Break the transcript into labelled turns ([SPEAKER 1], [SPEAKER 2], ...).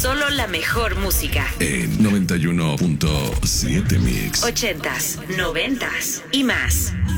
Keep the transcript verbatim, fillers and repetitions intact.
[SPEAKER 1] Solo la mejor música.
[SPEAKER 2] En noventa y uno punto siete Mix.
[SPEAKER 1] Ochentas, noventas y más.